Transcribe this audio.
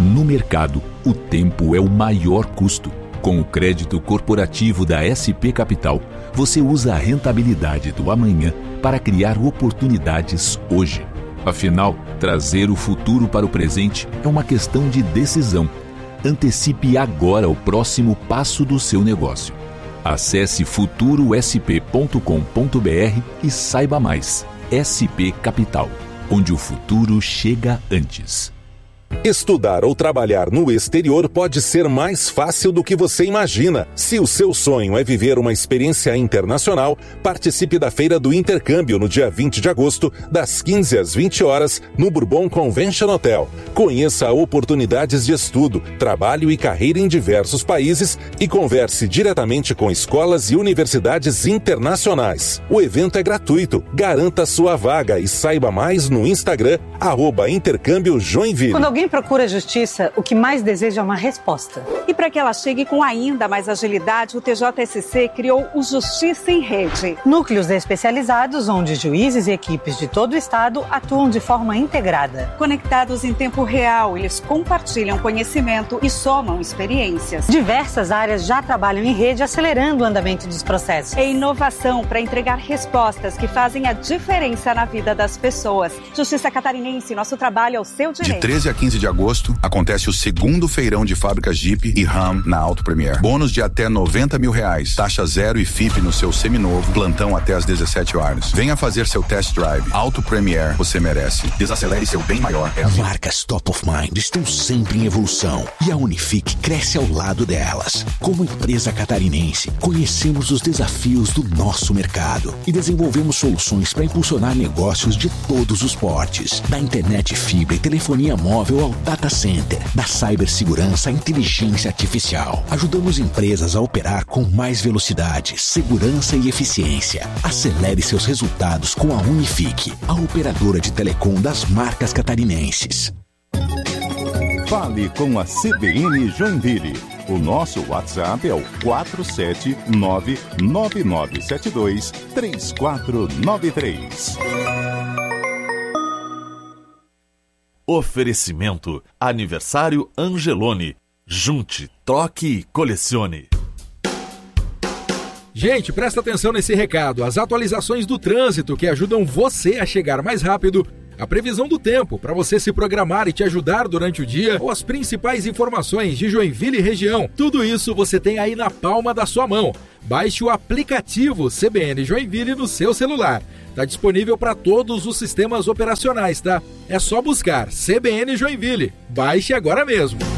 No mercado, o tempo é o maior custo. Com o crédito corporativo da SP Capital, você usa a rentabilidade do amanhã para criar oportunidades hoje. Afinal, trazer o futuro para o presente é uma questão de decisão. Antecipe agora o próximo passo do seu negócio. Acesse futurosp.com.br e saiba mais. SP Capital, onde o futuro chega antes. Estudar ou trabalhar no exterior pode ser mais fácil do que você imagina. Se o seu sonho é viver uma experiência internacional, participe da Feira do Intercâmbio no dia 20 de agosto, das 15 às 20 horas, no Bourbon Convention Hotel. Conheça oportunidades de estudo, trabalho e carreira em diversos países e converse diretamente com escolas e universidades internacionais. O evento é gratuito. Garanta sua vaga e saiba mais no Instagram, @Intercâmbio Joinville. Quando alguém procura justiça, o que mais deseja é uma resposta. E para que ela chegue com ainda mais agilidade, o TJSC criou o Justiça em Rede. Núcleos especializados onde juízes e equipes de todo o estado atuam de forma integrada. Conectados em tempo real, eles compartilham conhecimento e somam experiências. Diversas áreas já trabalham em rede, acelerando o andamento dos processos. É inovação para entregar respostas que fazem a diferença na vida das pessoas. Justiça Catarinense, nosso trabalho é o seu direito. De 13 a 15 de agosto, acontece o segundo feirão de fábricas Jeep e Ram na Auto Premier. Bônus de até R$90 mil, taxa zero e FIP no seu seminovo, plantão até às 17 horas. Venha fazer seu test drive. Auto Premier, você merece. Desacelere seu bem maior. Marcas top of mind estão sempre em evolução e a Unifique cresce ao lado delas. Como empresa catarinense, conhecemos os desafios do nosso mercado e desenvolvemos soluções para impulsionar negócios de todos os portes, da internet fibra e telefonia móvel ao data center, da cibersegurança à inteligência artificial. Ajudamos empresas a operar com mais velocidade, segurança e eficiência. Acelere seus resultados com a Unifique, a operadora de telecom das marcas catarinenses. Fale com a CBN Joinville. O nosso WhatsApp é o 479-9972-3493. Oferecimento Aniversário Angeloni. Junte, troque e colecione. Gente, presta atenção nesse recado. As atualizações do trânsito que ajudam você a chegar mais rápido, a previsão do tempo para você se programar e te ajudar durante o dia, ou as principais informações de Joinville e região. Tudo isso você tem aí na palma da sua mão. Baixe o aplicativo CBN Joinville no seu celular. Está disponível para todos os sistemas operacionais, tá? É só buscar CBN Joinville. Baixe agora mesmo.